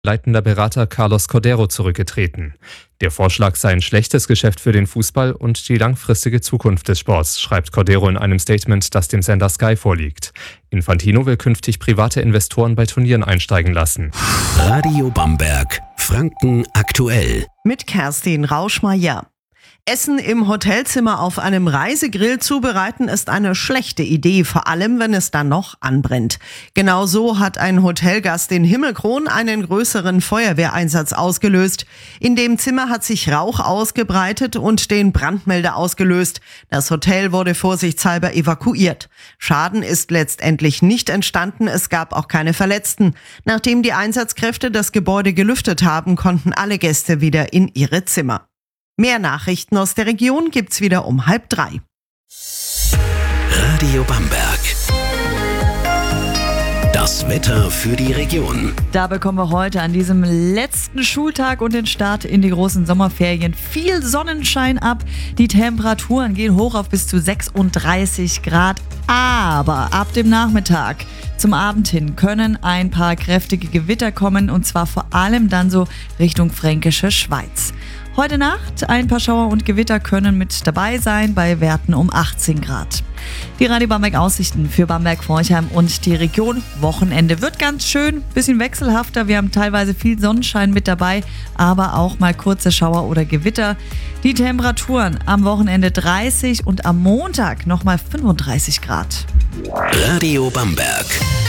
Leitender Berater Carlos Cordeiro zurückgetreten. Der Vorschlag sei ein schlechtes Geschäft für den Fußball und die langfristige Zukunft des Sports, schreibt Cordeiro in einem Statement, das dem Sender Sky vorliegt. Infantino will künftig private Investoren bei Turnieren einsteigen lassen. Radio Bamberg, Franken aktuell. Mit Kerstin Rauschmeier. Essen im Hotelzimmer auf einem Reisegrill zubereiten ist eine schlechte Idee, vor allem wenn es dann noch anbrennt. Genau so hat ein Hotelgast in Himmelkron einen größeren Feuerwehreinsatz ausgelöst. In dem Zimmer hat sich Rauch ausgebreitet und den Brandmelder ausgelöst. Das Hotel wurde vorsichtshalber evakuiert. Schaden ist letztendlich nicht entstanden, es gab auch keine Verletzten. Nachdem die Einsatzkräfte das Gebäude gelüftet haben, konnten alle Gäste wieder in ihre Zimmer. Mehr Nachrichten aus der Region gibt's wieder um 2:30. Radio Bamberg. Das Wetter für die Region. Da bekommen wir heute an diesem letzten Schultag und den Start in die großen Sommerferien viel Sonnenschein ab. Die Temperaturen gehen hoch auf bis zu 36 Grad. Aber ab dem Nachmittag zum Abend hin können ein paar kräftige Gewitter kommen und zwar vor allem dann so Richtung Fränkische Schweiz. Heute Nacht ein paar Schauer und Gewitter können mit dabei sein bei Werten um 18 Grad. Die Radio Bamberg Aussichten für Bamberg-Forchheim und die Region. Wochenende wird ganz schön, bisschen wechselhafter. Wir haben teilweise viel Sonnenschein mit dabei, aber auch mal kurze Schauer oder Gewitter. Die Temperaturen am Wochenende 30 und am Montag nochmal 35 Grad. Radio Bamberg.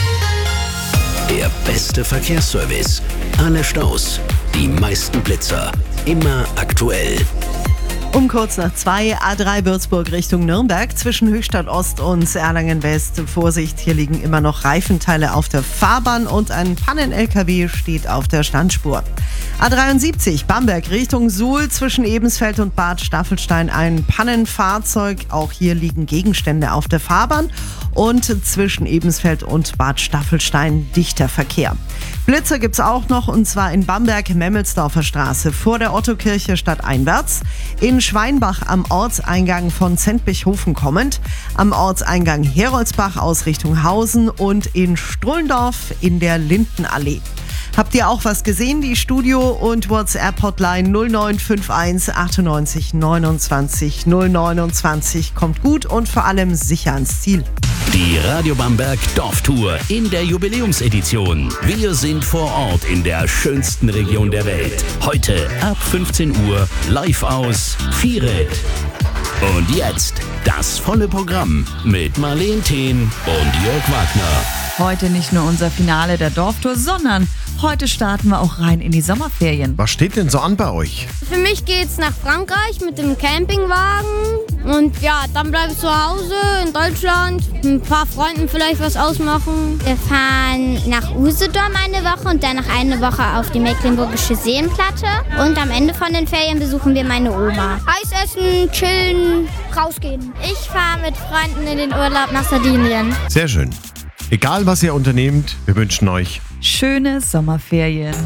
Der beste Verkehrsservice. Alle Staus, die meisten Blitzer. Immer aktuell. Um kurz nach 2, A3 Würzburg Richtung Nürnberg, zwischen Höchstadt Ost und Erlangen West. Vorsicht, hier liegen immer noch Reifenteile auf der Fahrbahn und ein Pannen-LKW steht auf der Standspur. A73 Bamberg Richtung Suhl, zwischen Ebensfeld und Bad Staffelstein ein Pannenfahrzeug. Auch hier liegen Gegenstände auf der Fahrbahn und zwischen Ebensfeld und Bad Staffelstein dichter Verkehr. Blitzer gibt's auch noch, und zwar in Bamberg-Memmelsdorfer Straße vor der Ottokirche stadteinwärts, in Schweinbach am Ortseingang von Zentbichhofen kommend, am Ortseingang Heroldsbach aus Richtung Hausen und in Strullendorf in der Lindenallee. Habt ihr auch was gesehen? Die Studio- und WhatsApp-Hotline 0951 98 29 029 kommt gut und vor allem sicher ans Ziel. Die Radio Bamberg Dorftour in der Jubiläumsedition. Wir sind vor Ort in der schönsten Region der Welt. Heute ab 15 Uhr live aus Vieret. Und jetzt das volle Programm mit Marleen Thehn und Jörg Wagner. Heute nicht nur unser Finale der Dorftour, sondern heute starten wir auch rein in die Sommerferien. Was steht denn so an bei euch? Für mich geht's nach Frankreich mit dem Campingwagen und ja, dann bleibe ich zu Hause in Deutschland, mit ein paar Freunden vielleicht was ausmachen. Wir fahren nach Usedom eine Woche und dann noch eine Woche auf die Mecklenburgische Seenplatte. Und am Ende von den Ferien besuchen wir meine Oma. Eis essen, chillen, rausgehen. Ich fahre mit Freunden in den Urlaub nach Sardinien. Sehr schön. Egal was ihr unternehmt, wir wünschen euch Schöne Sommerferien.